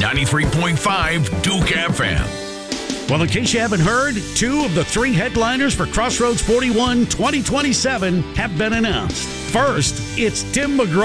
93.5 Duke FM. Well, in case you haven't heard, 2 of the 3 headliners for Crossroads 41 2027 have been announced. First, it's Tim McGraw